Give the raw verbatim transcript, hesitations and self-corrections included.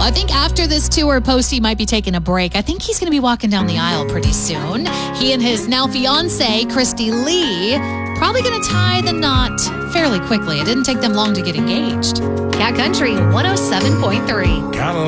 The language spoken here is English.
I think after this tour, Posty might be taking a break. I think he's going to be walking down the aisle pretty soon. He and his now fiance, Christy Lee, probably going to tie the knot fairly quickly. It didn't take them long to get engaged. Cat Country one oh seven point three.